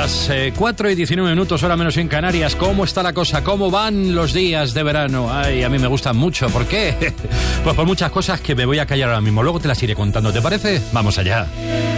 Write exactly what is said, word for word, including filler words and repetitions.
Las eh, cuatro y diecinueve minutos, hora menos en Canarias. ¿Cómo está la cosa? ¿Cómo van los días de verano? Ay, a mí me gustan mucho. ¿Por qué? Pues por muchas cosas que me voy a callar ahora mismo. Luego te las iré contando, ¿te parece? Vamos allá.